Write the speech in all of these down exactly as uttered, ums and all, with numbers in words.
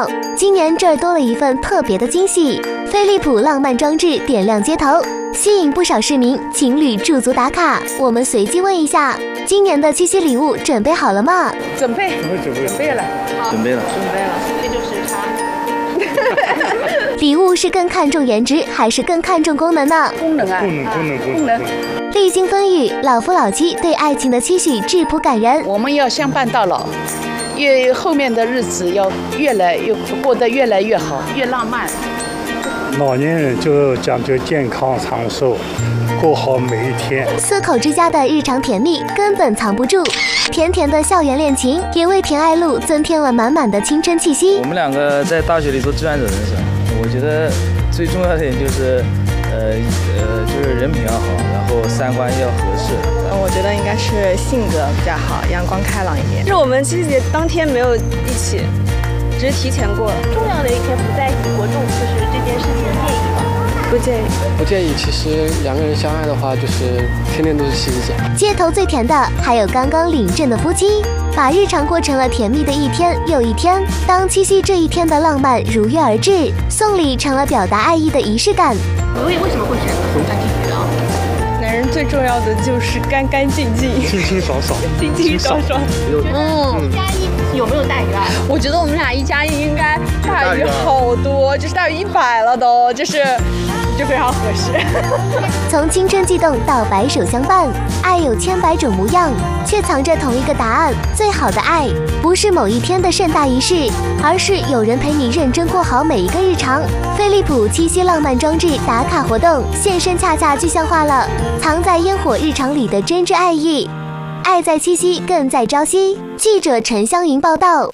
道，今年这儿多了一份特别的惊喜，飞利浦浪漫装置点亮街头，吸引不少市民情侣驻足打卡。我们随机问一下，今年的七夕礼物准备好了吗？ 准备，准备，准备了， 准备了， 准备了，这就是它。 礼物是更看重颜值，还是更看重功能呢？ 功能啊， 功能，功能， 功能。 历经风雨，老夫老妻对爱情的期许质朴感人。 我们要相伴到老，越后面的日子要越来越过得越来越好，越浪漫。 老年人就讲究健康长寿，过好每一天。 四口之家的日常甜蜜根本藏不住，甜甜的校园恋情也为田爱路增添了满满的青春气息。 我们两个在大学里做志愿者认识，我觉得最重要的点就是，呃呃，就是人品要好，然后三观要合适。 我觉得应该是性格比较好，阳光开朗一点。是我们七夕节当天没有一起，只是提前过。 重要的一天不在一起活动，就是这件事情介意吗？ 不介意， 不介意。其实两个人相爱的话，就是天天都是七夕节。 街头最甜的还有刚刚领证的夫妻，把日常过成了甜蜜的一天又一天。当七夕这一天的浪漫如约而至，送礼成了表达爱意的仪式感。 所以为什么会选择红山地区啊？ 男人最重要的就是干干净净、 清清爽爽、 清清爽爽。 嗯，一加一有没有大于二？ 我觉得我们俩一加一应该大于好多，就是大于一百了都，就是就非常合适。 从青春悸动到白首相伴，爱有千百种模样，却藏着同一个答案。最好的爱，不是某一天的盛大仪式，而是有人陪你认真过好每一个日常。飞利浦七夕浪漫装置打卡活动现身，恰恰具象化了藏在烟火日常里的真挚爱意。爱在七夕，更在朝夕。记者陈香云报道。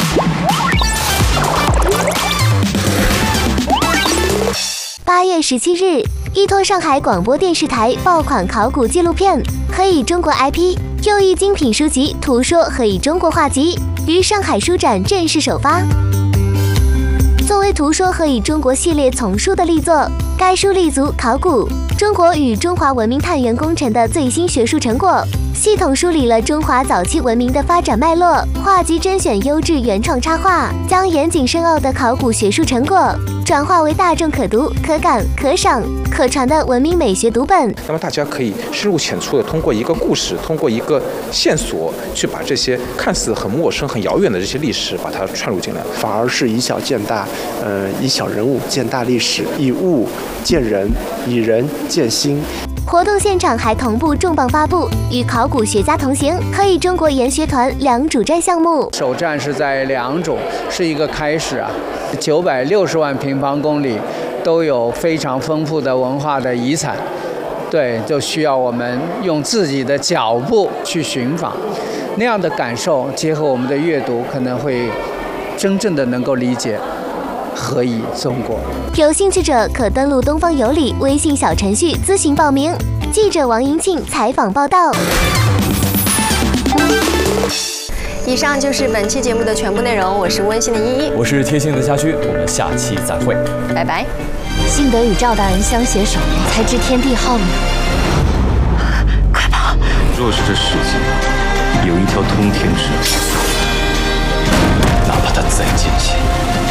八月十七日，依托上海广播电视台爆款考古纪录片《何以中国 I P》，又一精品书籍《图说何以中国画集》于上海书展正式首发。作为《图说何以中国》系列丛书的力作，该书立足考古、中国与中华文明探源工程的最新学术成果，系统梳理了中华早期文明的发展脉络。画集甄选优质原创插画，将严谨深奥的考古学术成果转化为大众可读、可感、可赏、可传的文明美学读本。 那么大家可以深入浅出的通过一个故事，通过一个线索，去把这些看似很陌生、很遥远的这些历史，把它串入进来。 反而是以小见大，呃，以小人物见大历史，以物见人，以人见心。 活动现场还同步重磅发布与考古学家同行何以中国研学团两主战项目。 首站是在良渚，是一个开始啊，九百六十万平方公里都有非常丰富的文化的遗产，对，就需要我们用自己的脚步去寻访，那样的感受结合我们的阅读，可能会真正的能够理解何以中国。 有兴趣者可登录东方有礼微信小程序咨询报名。记者王银庆采访报道。 以上就是本期节目的全部内容，我是温馨的依依， 我是贴心的家居，我们下期再会， 拜拜。 幸得与赵大人相携手，才知天地浩渺。 快跑！若是这世界有一条通天之路，哪怕它再艰险。